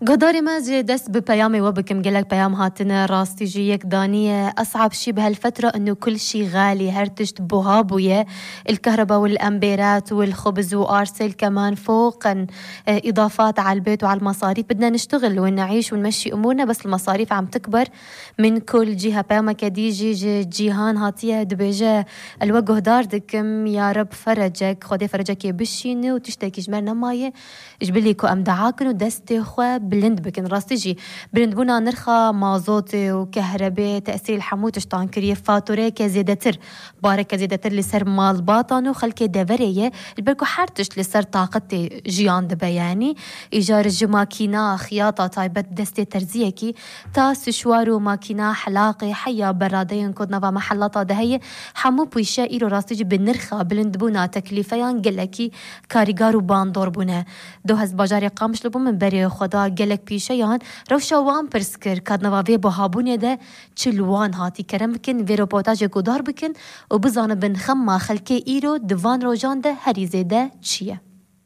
قداري ما جي دس ببيامي وبكم قلك بيام هاتنا راستي جيك دانية أصعب شي بهالفترة إنه كل شي غالي هرتشت بوهابوية الكهرباء والأمبيرات والخبز وأرسل كمان فوقا إضافات على البيت وعلى المصاريف. بدنا نشتغل ونعيش ونمشي أمورنا بس المصاريف عم تكبر من كل جهة. بياما كديجي جيهان هاتية دبيجة الوجه داردكم يا رب فرجك خدي فرجك يبشيني وتشتكي جمرنا مايه جبليكو أم دعاكن ودستي خوا بلند بكن راستيجي بلند بونا نرخى مازوتي وكهرباء تأثير الحموت اشتان كريه فاتورة كزيدتر بارك زيدتر لسر مال باطانو خلكي دفرية البركو حارتش لسر طاقتي جيان دبياني إيجار الجماكينا خياطة طايبت دستي ترزيكي تاس شوارو ماكينا حلاقي حيا برادين كود نفا محلاطة دهية حمو بويشا إيرو راستيجي بنرخى بلند بونا تكليفيان قلكي كاريغارو باندور بونا دو هز باجاري قامش لبو من بري خدا قلك بيشيان روشا وان برسكر كاد نوافي بوهابوني ده چلوان هاتي كرم بكن في روبوتاج قدار بكن وبزان بن خما خلكي ايرو دوان روجان ده هريزي ده چيه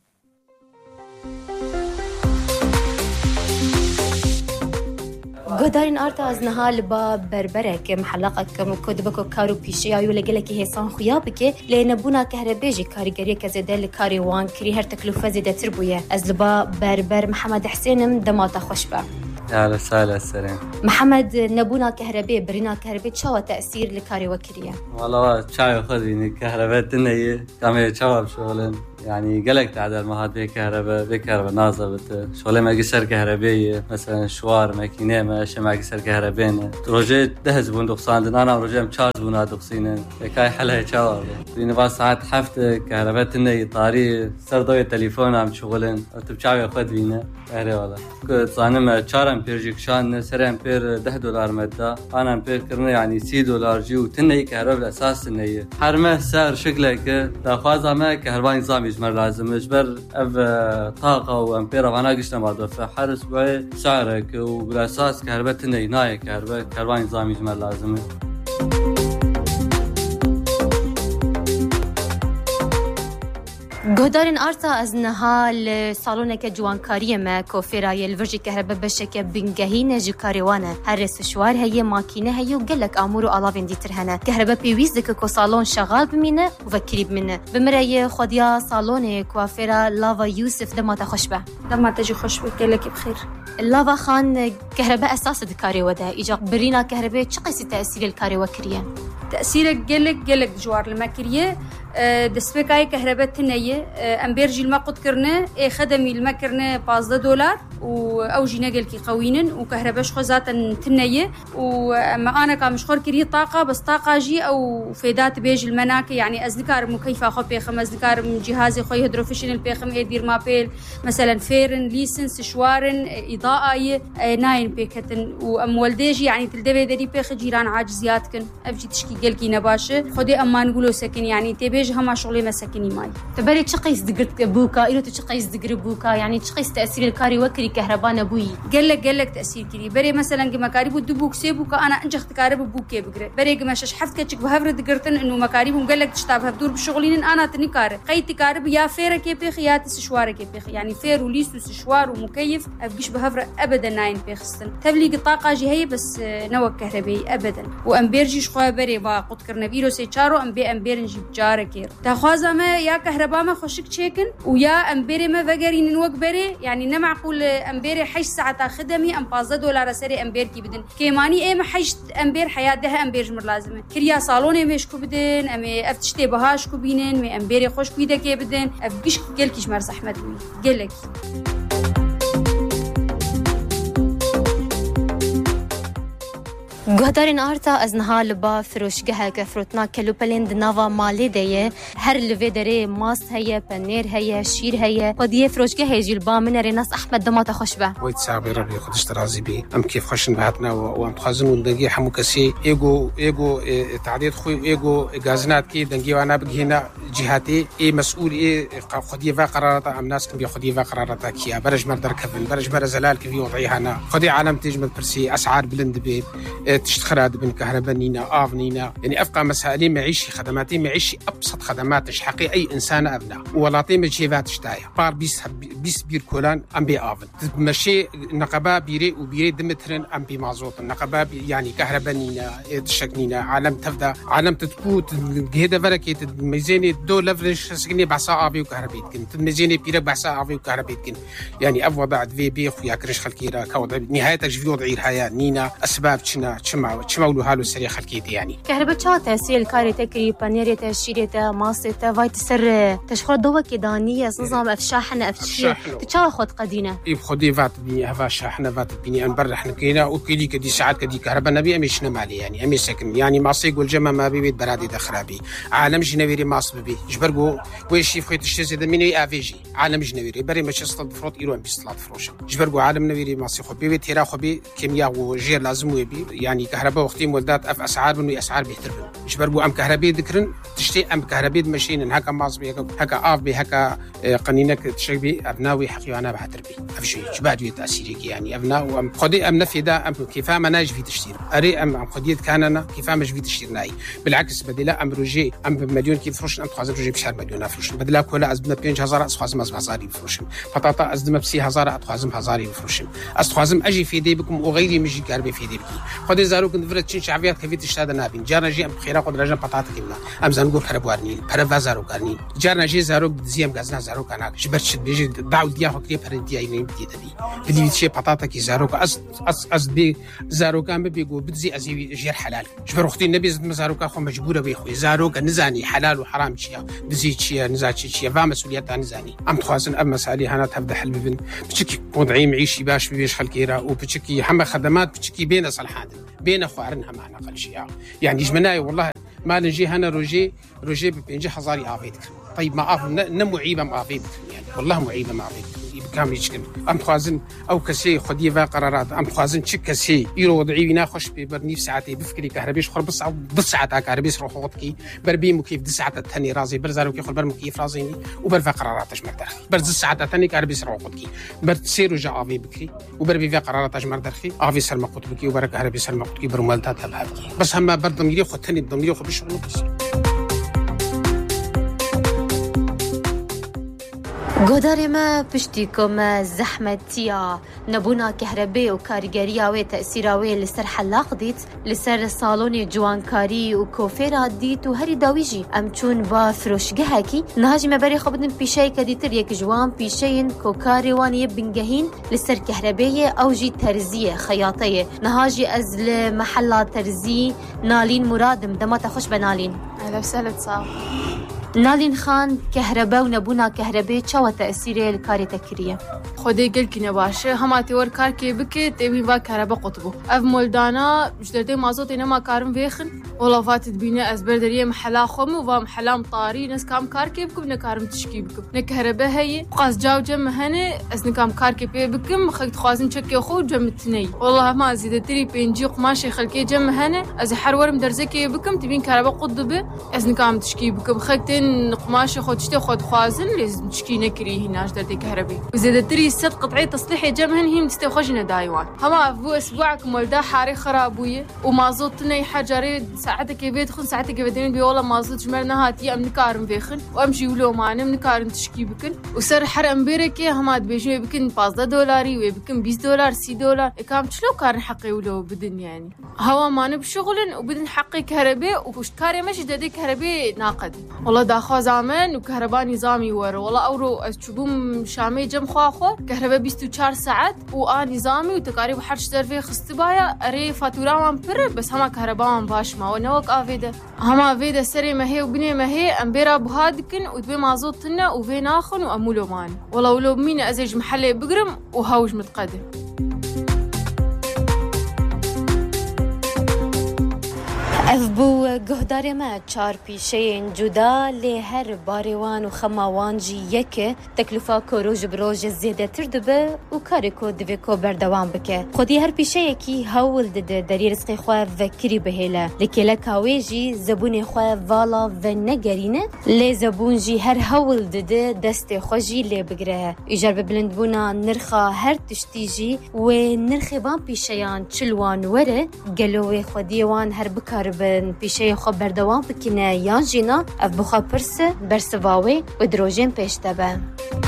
قدارين آرتا از نهال با بربرك محلقكم وكودبكو كارو بيشيايو لقلكي هيسان خيابك لينبونا كهربيجي كاريگري كزيده لكاري وان كري هر تكلفة زيده تربوية از لبا بربر محمد حسين دماتا خوشبه يا سهلا السلام محمد نبونا كهرباء برينا كهرباء شو تأثير لكاري وكريا والله شاي خذيني كهرباء تنية كامل شباب شغلن يعني قلقت تعدل ما هاد بكهرباء ناظر شغله ما قصر كهربائية مثلا شوار ماكينة ما شمع قصر كهربائنا رجيت دهز بندق صاندن أنا رجيت تشارج بنا دقسينا كاي حلها شباب يعني بس ساعات حفت كهرباء تنية طاري صار ضوي التليفون عم شغلن تبشاي خذينا أهري والله كنت صانم تشار أمبير جيكشان سر أمبير $10 مدة أنا أمبير كرنا يعني $6 جي وتنية كهرباء الأساس تنية حرمه سعر شكلك تأخذ ما كهرباء نظامي مر لازم اجبر اف طاقه وامبير وانا قشنا ما دفع حرس باي سعرك وبالاساس كهرباء تنيناي كهرباء نظامي مر لازم قدارين آرتا از نهال صالونك جوانكارية ما كوفيراي الفرجي كهرباء بشكة بنجهينة جكاريوانا هرس شوار هي ماكينة هي وقلك آمورو ألافين دي ترهنا كهرباء بيويزدك كو صالون شغال بمينة وفكريب منه بمرأي خديا صالوني كوافيرا لافا يوسف دما تخشبه دما تجي خشبه قلك بخير اللافا خان كهرباء أساس الكاري وده إجا برينا كهرباء چقيسي تأثير الكاري وكريا تأثيرك قلك جوار المكرية دسبكاي كهرباء تنية أمبيرجي المقود كرنا خدمي المكرنا $15 أو جينا قلكي قوينن وكهرباش خزات تنية وما أنا كمشخور كريه طاقة بس طاقة جي أو فيدات بيج المناكي يعني أزنكار مكيفة خو بيخم أزنكار من جهازي خوي هيدروفيشن البيخم يدير ما بيل مثلا فيرن ليسنس شوارن إضاءة ناين بيكتن وأموالديجي يعني تلدبي دري بيخ جيران عاجزياتكن أبجي تشكي قلكي نباشة خدي أما نقولو سكن يعني تبيج هما شغلي مسكني ماي تبري تشقيس دقرت بوكا إلو تشقيس دقر بوكا يعني تشقيس تأثير الكاري وكري كهرباء نبوي قلك تأثير كري بري مثلا كمكاريب الدبوك سيبوكا أنا أنجخت كارب بوكي بقري بري كمشش حفت كتشك بهفر دقرتن إنه مكاريبهم قلك تشتابها بدور بشغلين أنا تنكار قيت كارب يا فيرة كيبيخ يا تسشوارة كيبيخ يعني فير وليس وسشوار ومكيف أبقيش بهفر أبدا ناين بيخستن تبليق الطاقة جي هي بس نوى كهربائي أبدا وأمبيرجي شخوة بري باقود كرنا بيرو سيچارو أمبير نجيب جارة كير تخوازا ما يا كهرباء ما خوشك تشيكن ويا أمبير ما فقرين نوك بري يعني نمعقول أمبير حيش ساعة خدمي أم $15 سري أمبير كي بدن كيماني إيه ما حيش أمبير حياة ده أمبير جمر لازمه كريا صالوني مش كو بدن أمي أفتشتي بهاش كو بينن مي أمبير خوش كويدا كي بدن أفقش قلكيش مرس أحمد وي قلك قدرين آرتا از نهال با فروشگاه كفروتنا كلوبلند نافا مالي ديه هر لفيدري ماس هي بنير هي شير هي وديه فروشگاه جيل با من ريناس احمد دمات خوشبه ويت صعب ربي خدش ترازي بي ام كيف خشن بعتنا وام تخزن ودقي حمو كسي ايجو تعديد خوي ايجو غازنات كي دنجي وانا بجينا جهاتي اي مسؤول اي خديه قرارات ام ناس كم بيخديه قرارات كي برج مردر كفن برج مر زلال كي وضعيها انا خدي عالم تجمل برسي اسعار بلند بي تشتخراد بن كهرباء نينا آف نينا يعني أفقى مسائل معيشي خدماتي معيشي أبسط خدمات حقي أي إنسان أبناء ولاتي مجيبات شتايا بار بيس بير كولان أم بي آفن مشي نقبا بيري وبيري دمترن أم بي مازوت نقبا يعني كهرباء نينا تشك نينا عالم تفدا عالم تتكوت جهدا فركي ميزاني دو لفرش سكني بعصا آفي وكهربيتكن ميزاني بيرك بعصا آفي وكهربيتكن يعني أفوضع في بي خويا كرش خلكيرا كوضع نهايتك في وضعي الحياة نينا أسباب تشمعوا هالو السريع خلكيتي يعني كهرباء شو تأثير الكاري تكري بانيري تشيري ماسي تفايت سر تشخر ضوء كدانية نظام أفشاحنا أفشير تشاو خد قدينا خدي فات بني هفا شاحنا فات بني أنبر إحنا كينا وكلي كدي ساعات كدي كهرباء نبي أمشنا مالي يعني أمي سكن يعني ماسي يقول جمع ما بيت برادي دخرابي عالم جنويري ماس ببي جبرجو ويش يفخيت الشيء ده مني أفيجي عالم جنويري بري مش يصطاد فروت إيران بيصطاد فروش جبرجو عالم نويري ماسي خو بيت تيرا خو بي كيمياء وجير لازم ويبي يعني كهرباء وقتي مولدات أف أسعار منو أسعار بيهتربن جبرجو أم كهرباء ذكرن تشتي أم كهرباء ماشين هكا ماس بي هكا آف بي هكا قنينك تشبي أبناوي حقي أنا بحتربي أفشي جباد ويت أسيرك يعني أبناء وأم خدي أم نفيدا أم كيفا مناج في تشتير أري أم خديت كاننا كيفا مش في تشتير ناي بالعكس بدلا أم روجي أم بمليون كيف فروش أم تخازن روجي بشهر مليون فروش بدلا كولا أزدم 5000 أتخازم 1000 فروش بطاطا أزدم ب3000 أتخازم 1000 فروش أتخازم أجي في دي بكم وغيري مجي كاربي في دي بكي خدي زارو كنت فرت شين شعبيات كيف تشتاد نابين جارنا جي أم خيرا قد رجع بطاطا كيمنا أم زنقول خربوارني خرب زارو كارني جارنا جي زارو زيام غازنا زارو كانك جبرت بيجي داو دياخو كلي فرنتي أي نيم بدي تبي بدي شيء بطاطا كي زارو أز بي زارو كان بيقول بدزي أزي جير حلال جبر أختي النبي زد مزارو كأخو مجبورة بيخوي زارو كنزاني حلال وحرام شيء دزي شيء نزاتي شيء فما مسؤوليات نزاني أم تخازن أم مسألة هنا تبدأ حل ببن بتشكي وضعي معيشي باش بيش خلكيرا وبتشكي حما خدمات بتشكي بين صلحات بين أخو عرنها معنا قل شيء يعني جمناي والله ما نجي هنا روجي بينجي حزاري عافيتك طيب ما عارف نمعيبة ما عافيتك يعني والله معيبة ما عافيتك كامل يشكل أم خوازن أو كسي خدي فا قرارات أم خوازن شك كسي يرو وضعي ناخش ببرني في ساعتي بفكري كهربيش خرب بس ساعات كهربيش روح وقتكي بربي مكيف 10 ساعات الثاني رازي برزارو كي خل بر مكيف رازيني وبرفا قراراتش مردخي برز الساعات الثاني كهربيش روح وقتكي برتسيرو جا افي بكري وبربي في قراراتش مردخي افي سر مقوت بكي وبرك كهربيش سر مقوتكي برمالتات هبكي بس هم بردم يري خد ثاني بدم يري خد بالشغل بس قدر ما بشتيكم زحمة تيا نبونا كهرباء وكاريجريا وتأثيراوي لسر حلاق ديت لسر صالون جوانكاري وكوفيرات ديت وهري داويجي أمتون با فروشجهكي نهاجي مباري خبدن بيشاي كديتر يك جوان بيشين كوكاري واني بنجهين لسر كهرباء أو جي ترزية خياطية نهاجي أزل محلة ترزي نالين مرادم دما تخش بنالين أهلا وسهلا تصاو نالين خان كهرباء ونبونا كهرباء شو تأثيره الكاري تكريه خدي قل كنا باشه هما تور كار كي بكي تبين با كهرباء قطبو اف مولدانا مشتري مازوت انما كارم فيخن والله فاتت بينا ازبر دريه محلا خم وفا محلا مطاري ناس كام كار كي بكم نكارم تشكي بكم نكهرباء هي قاس جاو جم هنا از نكام كار كي بكم خيت خوازن تشكي خو جم تني والله ما زيد تري بينجي قماشي خلكي جم هنا از حرور مدرزكي بكم تبين كهرباء قطبه از نكام تشكي بكم خيتين قماشي خو تشتي خو خوازن لازم تشكي نكري هناش دردي كهرباء وزيد تري ست قطعي تصليحي جمهن هي مستوخجنا دايوان هما بو اسبوعكم ولدا حاري خرابويه وما زوتني حجري ساعتك بيت خن ساعتك بيدين بي والله ما زوت جمرنا هاتي ام نكارم بيخن وامشي ولو معنا نكارم تشكي بكن وسر حرم بيركي هما بيجي بكن $5 وبكن $20 $6 كام شلو كارن حقي ولو بدن يعني هوا ما نبشغلن وبدن حقي كهرباء وكاري ماشي ددي كهرباء ناقد والله داخو زمان وكهرباء نظامي ورا والله اورو اشبوم شامي جم خواخو كهرباء 24 ساعات وآن نظامي وتقاريب حرش درفي خستبايا أري فاتورة من بر بس هما كهرباء من باش ما ونوك آفيدا هما فيدا سري ما هي وبني ما هي أمبيرا بهادكن وتبي مازوتنا وفي ناخن وأمولو مان والله ولو بمين أزج محلي بقرم وهاوج متقدم أذبو قهدار ما تشار بيشين جدا لهر باروان وخماوان جي يكه تكلفة كوروج بروج الزيادة تردبه وكاريكو دفيكو بردوان بكه خودي هر بيشيكي هول دده داري رزقي خواه وكري بهيلا لكيلا كاويجي زبوني خواه والا ونگرينه لي زبون جي هر هول دده دست خوجي لي بگره يجرب بلندبونا نرخا هر تشتيجي ونرخي بان بيشيان چلوان وره قلوه خوديوان هر بكار بن پیشه خو بردوام بکنه یان جینا اف بخوا پرسه برسواوی و دروژین پیشتبه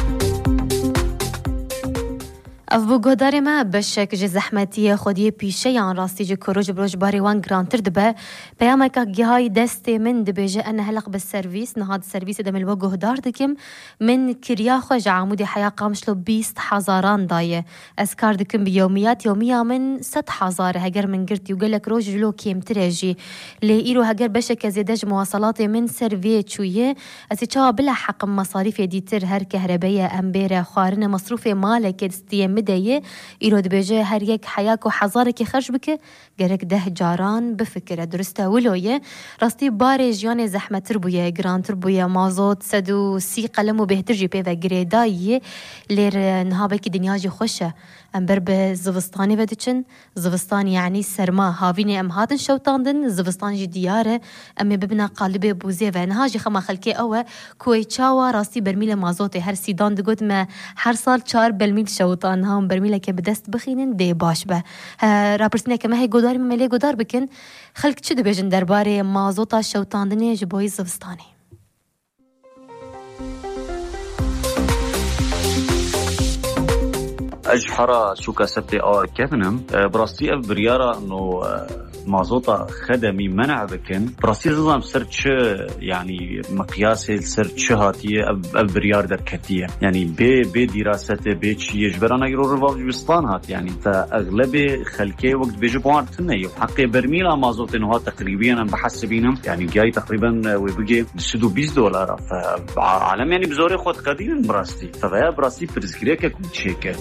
اف بو گودار ما بشک ج زحمتی خودی پیشه یان راستی ج کروج بروج باریوان گرانتر دبه پیام کا گهای دست من دبیجه ان هلق بالسرویس نهاد السرویس دم الو گودار دکم من کریا خو عمودی حیا قامشلو 20000 دایه اسکار دکم بیومیات یومیا من 100,000 هگر من گرت یوگلک روج جلو کیم ترجی لی ایرو هگر بشک زیدج مواصلات من سروی چویه از چا بلا حق مصاريف دیتر هر كهربائيه امبيره خارنه مصروف مالك استیم مديه إيرود بيجي هر يك حياك وحزارك خرج بك جرك ده جاران بفكرة درسته ولوية راستي باري جياني زحمة تربوية جران تربوية مازوت سدو سي قلم وبهترجي بيفا جريداية لير نهابك دنياجي خوشة أمبر بزوستاني بدتشن زوستان يعني سرما هافيني أم هاتن شوطاندن زوستان جي ديارة أمي ببنا قالبي بوزي فانهاجي خما خلكي أوه كوي تشاوا راستي برميلة مازوتي هر سيدان دقود ما هر سال 4 برميل شوطان هم برميلة كي بدست بخينن دي باش به رابرسنا كما هي قدار مملي قدار بكن خلق تشد بيجن درباري مازوتا شوطاندني جبوي زوستاني أجحرة شوكا سبتي كيفنم براستي بريارة إنه مازوطة خدمي منع بكن براستي نظام سرتش يعني مقياس السرتش هاتية بريار دركتية يعني بي دراسة بيش يجبرنا يرو رفاج بستان هات يعني فأغلب خلكي وقت بيجبوان تنية حقي برميلا مازوطة إنه هات تقريبا أنا بحسبينهم يعني جاي تقريبا ويبقى بسدو $20 فعالم يعني بزوري خود قديم براستي فبيا براستي برزكريكا كنت شيكا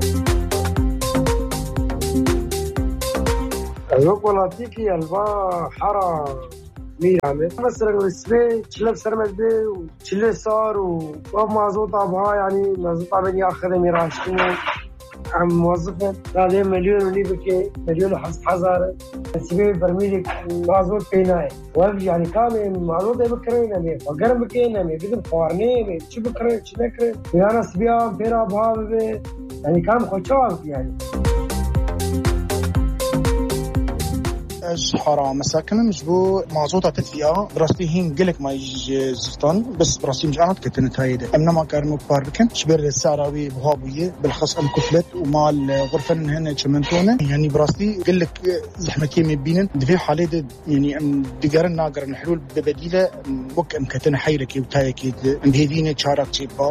يوكولاتيكي البا حرا ميرامي مثلا السبي تشلب سرمد بي وتشلي صار ومازوطة بها يعني مازوطة بني أخذ ميراشتين عم موظفة هذا مليون وليبكي مليون وحزارة السبي برميلك مازوط بيناي وابي يعني كامل مازوط بكرين مي وقرم بكين مي بدم قوارني مي شو بكرين شو نكرين يعني سبيان بيرا بها بي يعني كام خوشاف يعني حارة مساكن مجبو مازوطة تدفئة براستي هين قلك ما يجي زفتان بس براستي مش عاد كتن تايدة أمنا ما كارنو باربكن شبر السعراوي بهابوية بالخص أم كفلت ومال غرفن هنا كمنتونة يعني براستي قلك زحمة كيمي بينن دفي حالي يعني أم دقارن ناقرن حلول ببديلة وك أم كتن حيركي وتايكي أم بهدينة شارك تيبا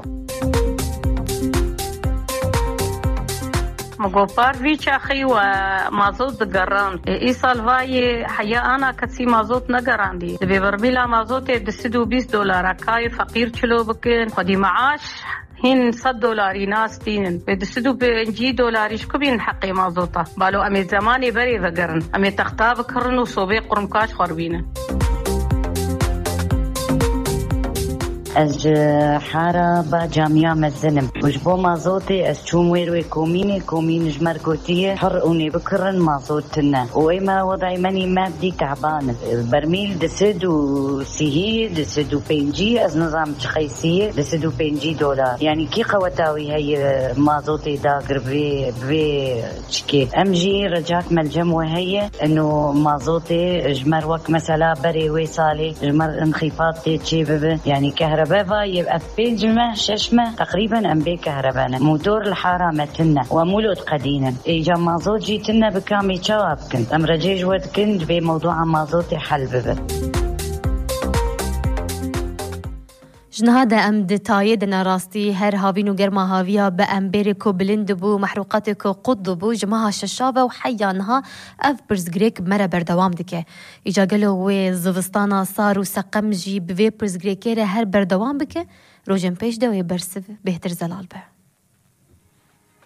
مقوبار فيش أخي ومازوت دقران إيصال فاي حيا أنا كتسي مازوت نقران دي ببرميلا مازوت بسدو $20 كاي فقير چلو بكن خدي معاش هين $100 ناس تينن بدسدو $5 شكو بين حقي مازوطة بالو أمي زماني بري فقرن أمي تختاب كرن وصوبي قرمكاش خربينه از حارة با جامعة مزنم وجبو مازوتي از چون ويروي كوميني جمركوتية حرقوني بكرن مازوتنا وإما وضعي مني مادي تعبان برميل دسدو سيهي دسدو بينجي از نظام تخيسية دسدو $5 يعني كي قوتاوي هي مازوتي داقر بي چكي أمجي رجاك ملجم وهي انه مازوتي جمر وك مثلا بري ويصالي جمر انخفاض تي ببه يعني كهرباء يبقى بينجمة ششمة تقريبا أم بي كهربانا موتور الحارة متنا ومولود قدينا إيجا مازوت جيتنا بكامي شواب كنت أم رجيج ود كنت بموضوع مازوتي حل ببه جنهادا ام دتايدنا راستي هر هافينو جرما هافيا بامبيريكو بلندبو محروقاتكو قطبو جماها ششابه وحيانها اف برزغريك مرة بردوام دكه اجا قالو وي زوستانا صارو سقم جي بفي برزغريكيره هر بردوام بكه روجن بيش دوي برسف بهتر زلال به